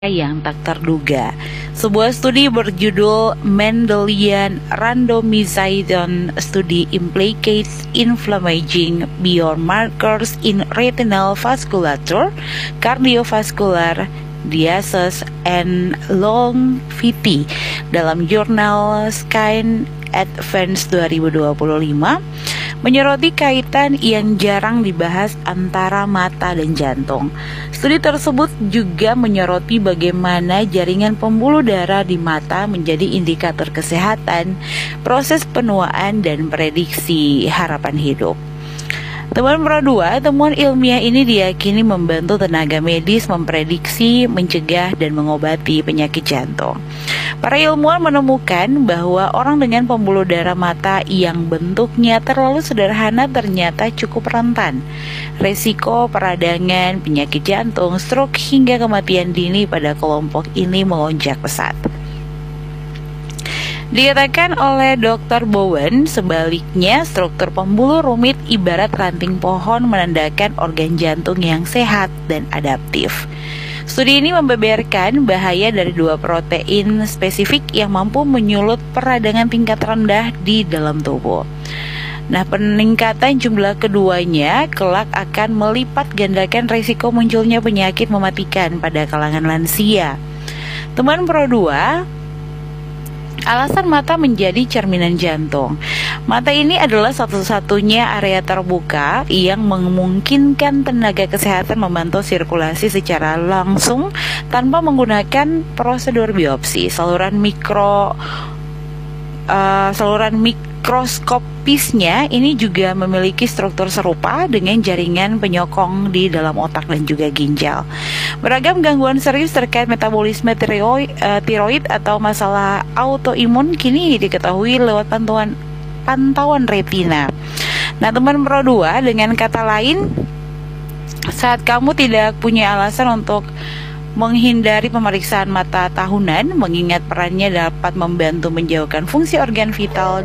yang tak terduga. Sebuah studi berjudul Mendelian Randomization Study Implicates Inflammaging Biomarkers in Retinal Vasculature, Cardiovascular Disease and Longevity dalam jurnal Science Advance 2025 menyoroti kaitan yang jarang dibahas antara mata dan jantung. Studi tersebut juga menyoroti bagaimana jaringan pembuluh darah di mata menjadi indikator kesehatan, proses penuaan, dan prediksi harapan hidup. Temuan nomor 2, temuan ilmiah ini diyakini membantu tenaga medis memprediksi, mencegah, dan mengobati penyakit jantung. Para ilmuwan menemukan bahwa orang dengan pembuluh darah mata yang bentuknya terlalu sederhana ternyata cukup rentan resiko peradangan, penyakit jantung, stroke, hingga kematian dini pada kelompok ini melonjak pesat. Dikatakan oleh Dr. Bowen, sebaliknya struktur pembuluh rumit ibarat ranting pohon menandakan organ jantung yang sehat dan adaptif. Studi ini membeberkan bahaya dari dua protein spesifik yang mampu menyulut peradangan tingkat rendah di dalam tubuh. Nah, peningkatan jumlah keduanya kelak akan melipat gandakan risiko munculnya penyakit mematikan pada kalangan lansia. Temuan nomor 2, alasan mata menjadi cerminan jantung. Mata ini adalah satu-satunya area terbuka yang memungkinkan tenaga kesehatan memantau sirkulasi secara langsung tanpa menggunakan prosedur biopsi. Saluran mikroskopisnya ini juga memiliki struktur serupa dengan jaringan penyokong di dalam otak dan juga ginjal. Beragam gangguan serius terkait metabolisme tiroid atau masalah autoimun kini diketahui lewat pantauan retina. Nah, teman nomor 2, dengan kata lain, saat kamu tidak punya alasan untuk menghindari pemeriksaan mata tahunan, mengingat perannya dapat membantu menjauhkan fungsi organ vital